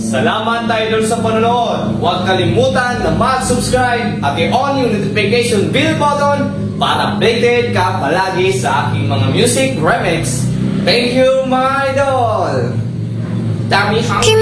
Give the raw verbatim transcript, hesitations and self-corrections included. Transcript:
Salamat tayo sa panonood. Huwag kalimutan na mag-subscribe at i-on yung notification bell button para updated ka palagi sa aking mga music remix. Thank you, my idol! Dami